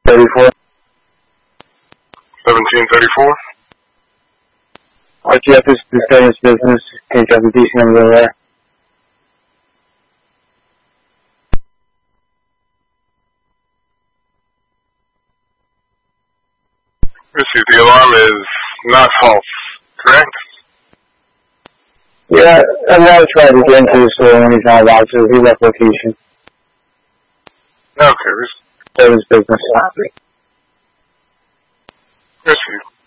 1734. 1734? RTF is the service business. Can you have a decent number there? Received. The alarm is not false, correct? Yeah, I'm going to try to get into the store when he's not allowed to. He left location. Okay, Service business. received.